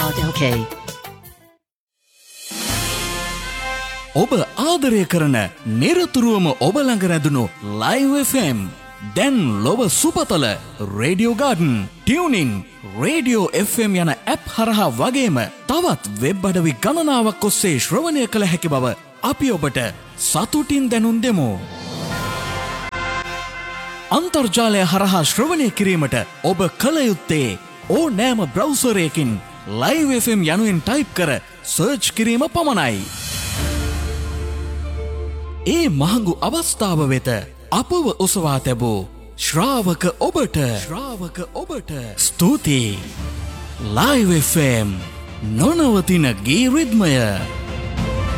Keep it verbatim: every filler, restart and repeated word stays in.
okay. ඔබ ආදරය කරන නිරතුරුවම ඔබ ළඟ රැඳුණු Live F M දැන් ලොව සුපතල Radio Garden, Tuning, Radio F M යන ඇප් හරහා වගේම තවත් වෙබ් අඩවි ගණනාවක් ඔස්සේ ශ්‍රවණය කළ හැකි බව අපි ඔබට සතුටින් දැනුම් දෙමු. අන්තර්ජාලය හරහා ශ්‍රවණය කිරීමට ඔබ කළ යුත්තේ ඕනෑම බ්‍රවුසරයකින් Live F M යනුවෙන් ටයිප් කර සර්ච් කිරීම පමණයි. ඒ මහඟු අවස්ථාව වෙත අපව ඔසවා තැබූ ශ්‍රාවක ඔබට ශ්‍රාවක ඔබට ස්තුතියි. Live F M නොනවතින ගී රිද්මය.